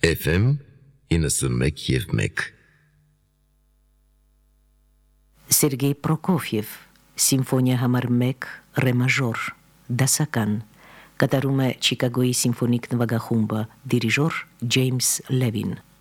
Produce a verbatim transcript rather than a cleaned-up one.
Էֆ էմ իննսունմեկ և մեկ Սերգեյ Պրոկոֆիև, Սիմֆոնիա համար մեկ, ռե մաժոր, դասական, կատարում է Չիկագոյի սիմֆոնիկ նվագախումբը, դիրիժոր Ջեյմս Լևին։